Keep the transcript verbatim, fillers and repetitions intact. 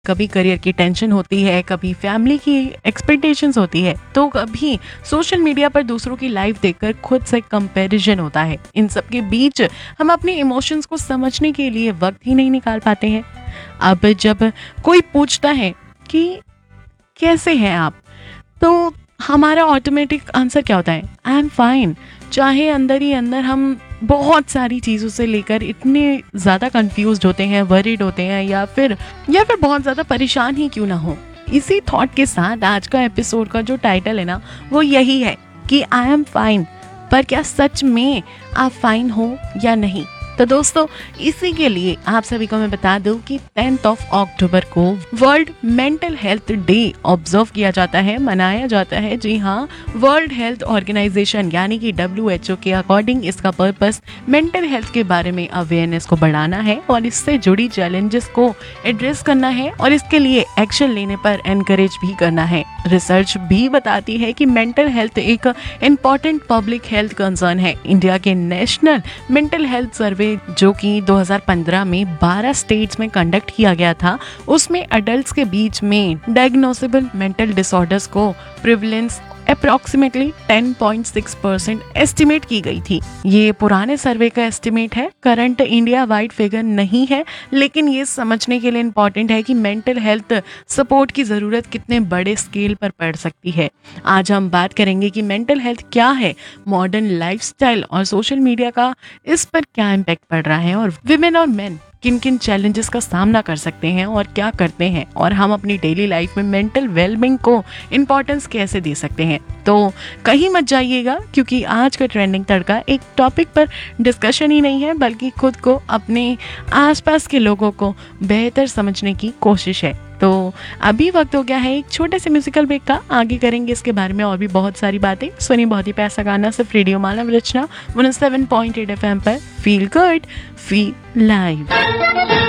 कभी करियर की टेंशन होती है, कभी फैमिली की एक्सपेक्टेशंस होती है, तो कभी सोशल मीडिया पर दूसरों की लाइफ देखकर खुद से कंपैरिजन होता है। इन सब के बीच हम अपने इमोशंस को समझने के लिए वक्त ही नहीं निकाल पाते हैं। अब जब कोई पूछता है कि कैसे हैं आप, तो हमारा ऑटोमेटिक आंसर क्या होता है? I am fine. चाहे अंदर ही अंदर हम बहुत सारी चीज़ों से लेकर इतने ज़्यादा कंफ्यूज्ड होते हैं, वरीड होते हैं, या फिर या फिर बहुत ज़्यादा परेशान ही क्यों ना हो। इसी थॉट के साथ आज का एपिसोड का जो टाइटल है ना, वो यही है कि आई एम फाइन। पर क्या सच में आप फाइन हो या नहीं? तो दोस्तों, इसी के लिए आप सभी को मैं बता दूं कि टेंथ ऑफ अक्टूबर को world mental health day observe किया जाता है, मनाया जाता है। जी हाँ, वर्ल्ड हेल्थ ऑर्गेनाइजेशन यानी कि डब्ल्यू एच ओ के अकॉर्डिंग इसका पर्पस मेंटल हेल्थ के बारे में अवेयरनेस को बढ़ाना है और इससे जुड़ी चैलेंजेस को एड्रेस करना है और इसके लिए एक्शन लेने पर एनकरेज भी करना है। रिसर्च भी बताती है कि मेंटल हेल्थ एक इम्पॉर्टेंट पब्लिक हेल्थ कंसर्न है। इंडिया के नेशनल मेंटल हेल्थ सर्वे जो कि दो हज़ार पंद्रह में बारह स्टेट्स में कंडक्ट किया गया था, उसमें अडल्ट्स के बीच में डायग्नोसेबल मेंटल डिसऑर्डर्स को prevalence approximately ten point six percent estimate की गई थी। ये पुराने सर्वे का एस्टिमेट है, करंट इंडिया वाइड फिगर नहीं है, लेकिन ये समझने के लिए इम्पोर्टेंट है कि मेंटल हेल्थ सपोर्ट की ज़रूरत कितने बड़े स्केल पर पड़ सकती है। आज हम बात करेंगे कि मेंटल हेल्थ क्या है, मॉडर्न लाइफस्टाइल और सोशल मीडिया का इस पर क्या इम्पैक्ट पड़ रहा है, और विमेन और मेन किन किन चैलेंजेस का सामना कर सकते हैं और क्या करते हैं, और हम अपनी डेली लाइफ में मेंटल वेलबींग को इम्पोर्टेंस कैसे दे सकते हैं। तो कहीं मत जाइएगा, क्योंकि आज का ट्रेंडिंग तड़का एक टॉपिक पर डिस्कशन ही नहीं है, बल्कि खुद को, अपने आसपास के लोगों को बेहतर समझने की कोशिश है। तो अभी वक्त हो गया है एक छोटे से म्यूजिकल ब्रेक का। आगे करेंगे इसके बारे में और भी बहुत सारी बातें। सुनिए बहुत ही पैसा गाना सिर्फ रेडियो मानव रचना one seven point eight F M पर। Feel good, feel live.